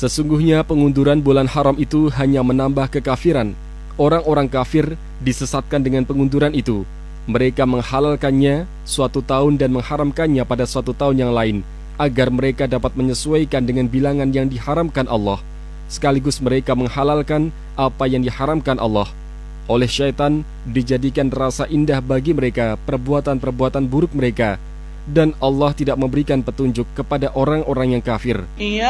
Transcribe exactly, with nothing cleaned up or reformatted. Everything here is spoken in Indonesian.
Sesungguhnya pengunduran bulan haram itu hanya menambah kekafiran. Orang-orang kafir disesatkan dengan pengunduran itu. Mereka menghalalkannya suatu tahun dan mengharamkannya pada suatu tahun yang lain, agar mereka dapat menyesuaikan dengan bilangan yang diharamkan Allah. Sekaligus mereka menghalalkan apa yang diharamkan Allah. Oleh syaitan dijadikan rasa indah bagi mereka perbuatan-perbuatan buruk mereka, dan Allah tidak memberikan petunjuk kepada orang-orang yang kafir.